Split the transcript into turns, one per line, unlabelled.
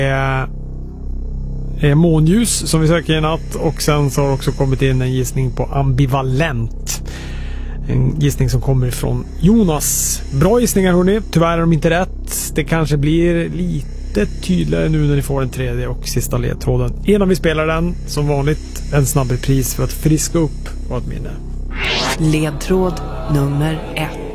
är månljus som vi söker i natt, och sen så har också kommit in en gissning på ambivalent. En gissning som kommer från Jonas. Bra gissningar hörni, tyvärr är de inte rätt. Det kanske blir lite tydligare nu när ni får den tredje och sista ledtråden. Innan vi spelar den, som vanligt, en snabb repris för att friska upp vårt minne.
Ledtråd nummer 1.